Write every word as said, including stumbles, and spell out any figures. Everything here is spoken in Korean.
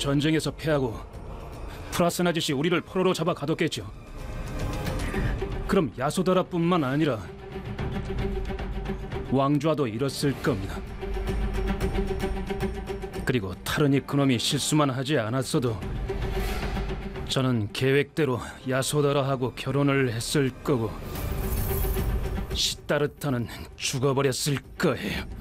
전쟁에서 패하고 프라센 아저씨 우리를 포로로 잡아 가뒀겠죠. 그럼 야소다라뿐만 아니라 왕좌도 잃었을 겁니다. 그리고 타르닉 그놈이 실수만 하지 않았어도 저는 계획대로 야소다라하고 결혼을 했을 거고 시타르타는 죽어버렸을 거예요.